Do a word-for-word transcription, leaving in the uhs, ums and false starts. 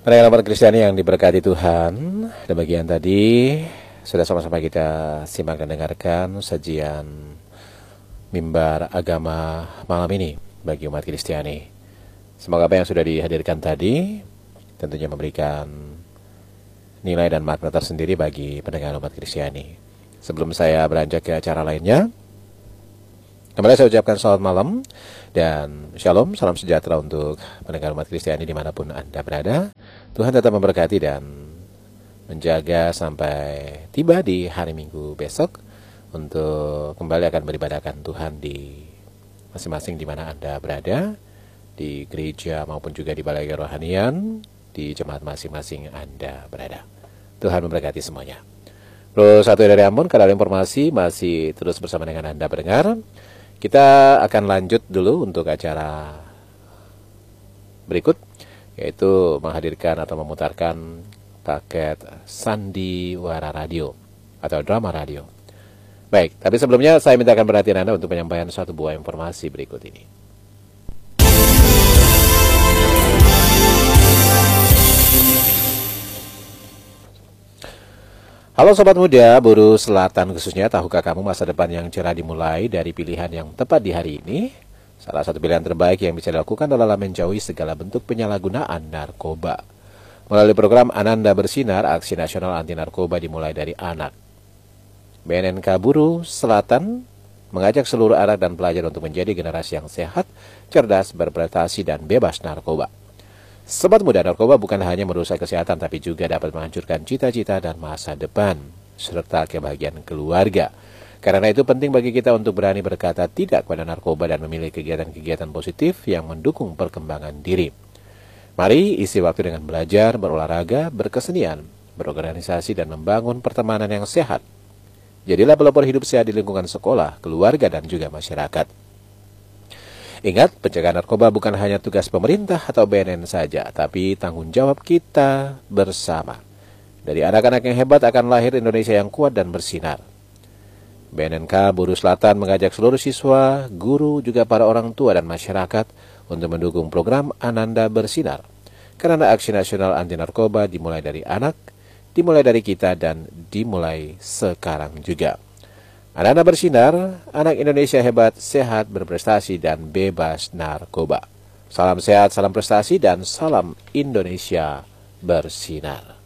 Pendengar Kristiani yang diberkati Tuhan, demikian tadi sudah sama-sama kita simak dan dengarkan sajian mimbar agama malam ini bagi umat Kristiani. Semoga apa yang sudah dihadirkan tadi tentunya memberikan nilai dan makna tersendiri bagi pendengar umat Kristiani. Sebelum saya beranjak ke acara lainnya, kembali saya ucapkan selamat malam dan shalom, salam sejahtera untuk pendengar umat Kristiani dimanapun Anda berada. Tuhan tetap memberkati dan menjaga sampai tiba di hari Minggu besok untuk kembali akan beribadahkan Tuhan di masing-masing di mana Anda berada, di gereja maupun juga di balai kerohanian, di jemaat masing-masing Anda berada. Tuhan memberkati semuanya. Terus satu dari Ambon, kadar informasi masih terus bersama dengan Anda pendengar. Kita akan lanjut dulu untuk acara berikut, yaitu menghadirkan atau memutarkan paket Sandiwara Radio atau drama radio. Baik, tapi sebelumnya saya mintakan perhatian Anda untuk penyampaian satu buah informasi berikut ini. Halo Sobat Muda, Buruh Selatan khususnya, tahukah kamu masa depan yang cerah dimulai dari pilihan yang tepat di hari ini? Salah satu pilihan terbaik yang bisa dilakukan adalah menjauhi segala bentuk penyalahgunaan narkoba. Melalui program Ananda Bersinar, Aksi Nasional Anti Narkoba dimulai dari anak. B N N K Buruh Selatan mengajak seluruh anak dan pelajar untuk menjadi generasi yang sehat, cerdas, berprestasi, dan bebas narkoba. Sobat Muda, narkoba bukan hanya merusak kesehatan, tapi juga dapat menghancurkan cita-cita dan masa depan, serta kebahagiaan keluarga. Karena itu penting bagi kita untuk berani berkata tidak kepada narkoba dan memilih kegiatan-kegiatan positif yang mendukung perkembangan diri. Mari isi waktu dengan belajar, berolahraga, berkesenian, berorganisasi, dan membangun pertemanan yang sehat. Jadilah pelopor hidup sehat di lingkungan sekolah, keluarga, dan juga masyarakat. Ingat, pencegahan narkoba bukan hanya tugas pemerintah atau B N N saja, tapi tanggung jawab kita bersama. Dari anak-anak yang hebat akan lahir Indonesia yang kuat dan bersinar. B N N K Buruh Selatan mengajak seluruh siswa, guru, juga para orang tua dan masyarakat untuk mendukung program Ananda Bersinar. Karena aksi nasional anti narkoba dimulai dari anak, dimulai dari kita, dan dimulai sekarang juga. Ananda Bersinar, anak Indonesia hebat, sehat, berprestasi, dan bebas narkoba. Salam sehat, salam prestasi, dan salam Indonesia bersinar.